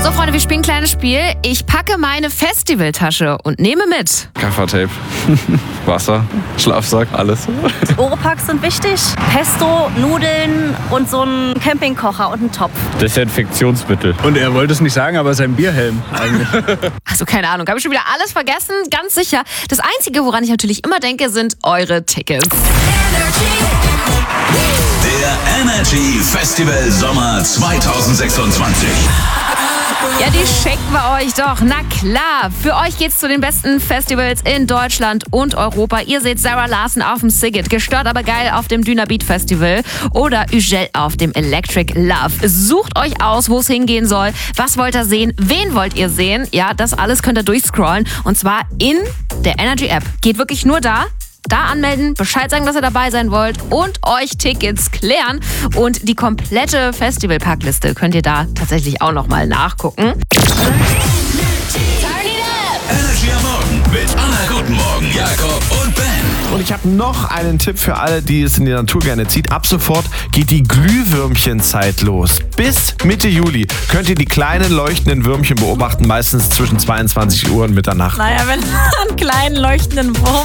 So, Freunde, wir spielen ein kleines Spiel. Ich packe meine Festivaltasche und nehme mit Gaffertape, Wasser, Schlafsack, alles. Oropax sind wichtig. Pesto, Nudeln und so ein Campingkocher und ein Topf. Desinfektionsmittel. Und er wollte es nicht sagen, aber sein Bierhelm eigentlich. Also keine Ahnung, habe ich schon wieder alles vergessen? Ganz sicher. Das Einzige, woran ich natürlich immer denke, sind eure Tickets. Der Energy Festival Sommer 2026. Ja, die schenken wir euch doch. Na klar, für euch geht's zu den besten Festivals in Deutschland und Europa. Ihr seht Sarah Larson auf dem Siget, Gestört aber geil auf dem Dynamit Festival oder Ugel auf dem Electric Love. Sucht euch aus, wo es hingehen soll. Was wollt ihr sehen? Wen wollt ihr sehen? Ja, das alles könnt ihr durchscrollen und zwar in der Energy App. Geht wirklich nur da. Da anmelden, Bescheid sagen, dass ihr dabei sein wollt und euch Tickets klären. Und die komplette Festivalpackliste könnt ihr da tatsächlich auch nochmal nachgucken. Energy am Morgen mit Anna Guten Morgen, Jakob und Ben. Und ich habe noch einen Tipp für alle, die es in die Natur gerne zieht. Ab sofort geht die Glühwürmchenzeit los. Bis Mitte Juli könnt ihr die kleinen leuchtenden Würmchen beobachten, meistens zwischen 22 Uhr und Mitternacht. Naja, wenn man einen kleinen leuchtenden Wurm